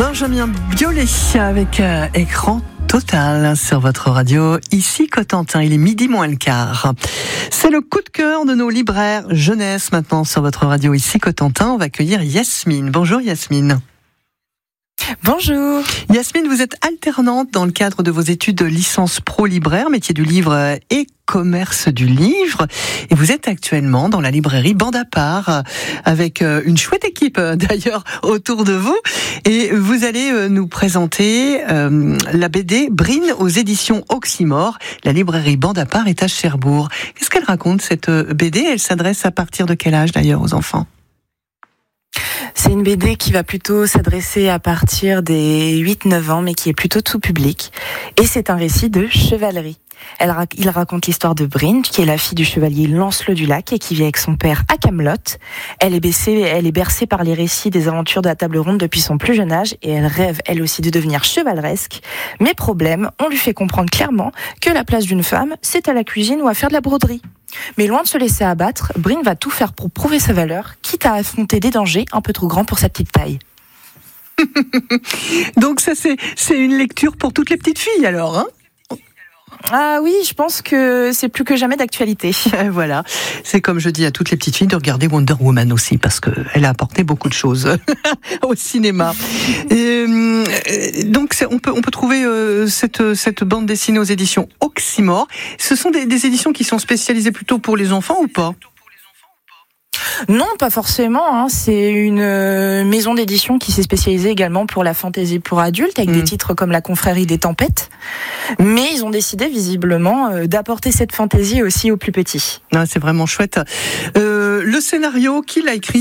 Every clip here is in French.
Benjamin Biolay avec écran total sur votre radio. Ici Cotentin, il est 12:15. C'est le coup de cœur de nos libraires jeunesse maintenant sur votre radio. Ici Cotentin, on va accueillir Yasmine. Bonjour Yasmine. Bonjour. Yasmine, vous êtes alternante dans le cadre de vos études de licence pro libraire, métier du livre et commerce du livre. Et vous êtes actuellement dans la librairie Bande à part avec une chouette équipe d'ailleurs autour de vous. Et vous allez nous présenter la BD Brine aux éditions Oxymore. La librairie Bande à part est à Cherbourg. Qu'est-ce qu'elle raconte cette BD? Elle s'adresse à partir de quel âge d'ailleurs aux enfants? C'est une BD qui va plutôt s'adresser à partir des 8-9 ans, mais qui est plutôt tout public. Et c'est un récit de chevalerie. Il raconte l'histoire de Brine, qui est la fille du chevalier Lancelot du Lac et qui vit avec son père à Camelot. Elle est bercée par les récits des aventures de la table ronde depuis son plus jeune âge et elle rêve elle aussi de devenir chevaleresque. Mais problème, on lui fait comprendre clairement que la place d'une femme, c'est à la cuisine ou à faire de la broderie. Mais loin de se laisser abattre, Brine va tout faire pour prouver sa valeur, quitte à affronter des dangers un peu trop grands pour sa petite taille. Donc ça c'est une lecture pour toutes les petites filles alors, hein? Ah oui, je pense que c'est plus que jamais d'actualité. Voilà, c'est comme je dis à toutes les petites filles de regarder Wonder Woman aussi, parce qu'elle a apporté beaucoup de choses au cinéma. Et, donc on peut trouver cette bande dessinée aux éditions Oxymore. Ce sont des éditions qui sont spécialisées plutôt pour les enfants ou pas ? Non, pas forcément. C'est une maison d'édition qui s'est spécialisée également pour la fantaisie pour adultes, avec des titres comme La Confrérie des Tempêtes. Mais ils ont décidé visiblement d'apporter cette fantaisie aussi aux plus petits. Ah, c'est vraiment chouette. Le scénario, qui l'a écrit ?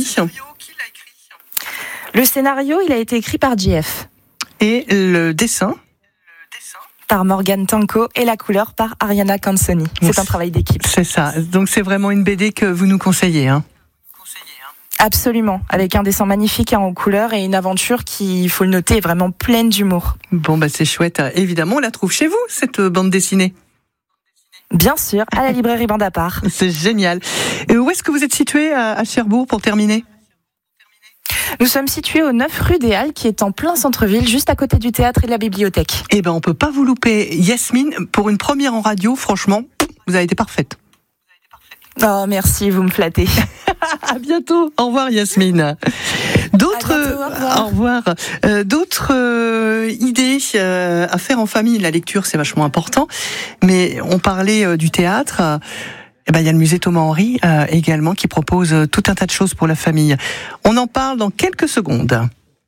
Le scénario, il a été écrit par JF. Et le dessin ? Par Morgane Tanko et la couleur par Ariana Cansoni. C'est un travail d'équipe. C'est ça. Donc c'est vraiment une BD que vous nous conseillez, hein ? Absolument, avec un dessin magnifique en couleur et une aventure qui, il faut le noter, est vraiment pleine d'humour. Bon, c'est chouette. Évidemment, on la trouve chez vous, cette bande dessinée. Bien sûr, à la librairie Bande à part. C'est génial. Et où est-ce que vous êtes situé à Cherbourg pour terminer ? Nous sommes situés au 9 rue des Halles, qui est en plein centre-ville, juste à côté du théâtre et de la bibliothèque. Eh ben, on peut pas vous louper. Yasmine, pour une première en radio, franchement, vous avez été parfaite. Oh, merci, vous me flattez. À bientôt. Au revoir, Yasmine. Au revoir. D'autres idées à faire en famille. La lecture, c'est vachement important. Mais on parlait du théâtre. Il y a le musée Thomas-Henry également qui propose tout un tas de choses pour la famille. On en parle dans quelques secondes.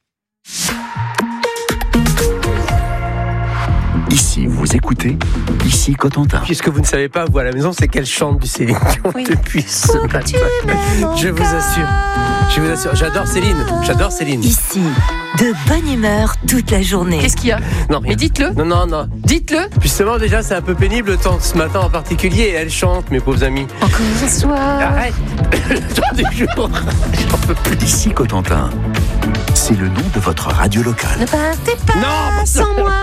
Ici, vous écoutez, ici Cotentin. Puisque vous ne savez pas, vous à la maison, c'est qu'elle chante du Céline Dion depuis ce matin. Je vous assure, j'adore Céline. Ici, de bonne humeur toute la journée. Qu'est-ce qu'il y a? Non, mais dites-le. Non. Dites-le. Justement, déjà, c'est un peu pénible le temps ce matin en particulier. Et elle chante, mes pauvres amis. Encore un soir. Arrête. Le temps du jour. J'en peux plus. Ici Cotentin, c'est le nom de votre radio locale. Ne partez pas Non, sans moi.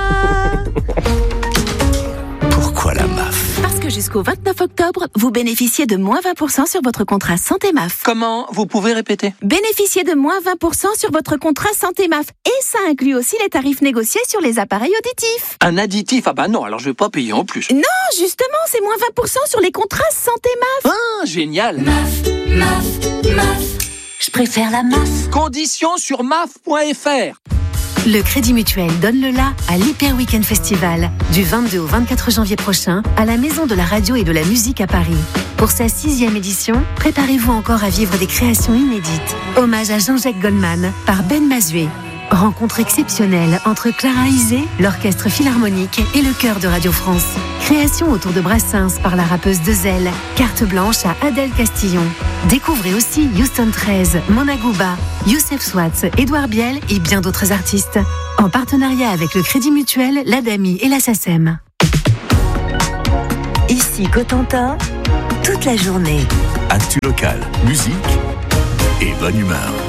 Pourquoi la MAF ? Parce que jusqu'au 29 octobre, vous bénéficiez de moins 20% sur votre contrat Santé MAF. Comment ? Vous pouvez répéter ? Bénéficiez de moins 20% sur votre contrat Santé MAF. Et ça inclut aussi les tarifs négociés sur les appareils auditifs. Un additif ? Ah bah non, alors je vais pas payer en plus. Non, justement, c'est moins 20% sur les contrats Santé MAF. Ah, génial ! MAF. Je préfère la MAF. Conditions sur maf.fr. Le Crédit Mutuel donne le la à l'Hyper Weekend Festival du 22 au 24 janvier prochain à la Maison de la Radio et de la Musique à Paris. Pour sa 6e édition, préparez-vous encore à vivre des créations inédites. Hommage à Jean-Jacques Goldman par Ben Mazué. Rencontre exceptionnelle entre Clara Isé, l'Orchestre Philharmonique et le Chœur de Radio France. Création autour de Brassens par la rappeuse Dezel. Carte blanche à Adèle Castillon. Découvrez aussi Houston 13, Mona Gouba, Youssef Swatz, Édouard Biel et bien d'autres artistes. En partenariat avec le Crédit Mutuel, l'ADAMI et la SACEM. Ici Cotentin, toute la journée. Actu locale, musique et bonne humeur.